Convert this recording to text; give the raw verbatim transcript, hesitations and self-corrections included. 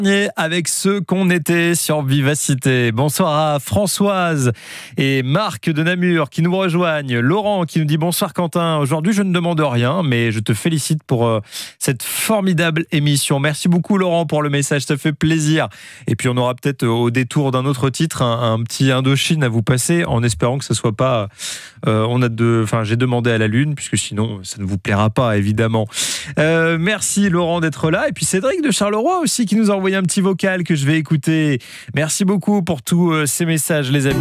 Avec ceux qu'on était sur Vivacité. Bonsoir à Françoise et Marc de Namur qui nous rejoignent. Laurent qui nous dit bonsoir Quentin. Aujourd'hui, je ne demande rien, mais je te félicite pour euh, cette formidable émission. Merci beaucoup Laurent pour le message, ça fait plaisir. Et puis on aura peut-être euh, au détour d'un autre titre un, un petit Indochine à vous passer en espérant que ce soit pas. Euh, on a de, enfin j'ai demandé à la lune puisque sinon ça ne vous plaira pas évidemment. Euh, merci Laurent d'être là et puis Cédric de Charleroi aussi qui nous a envoyé un petit vocal que je vais écouter. Merci beaucoup pour tous ces messages les amis.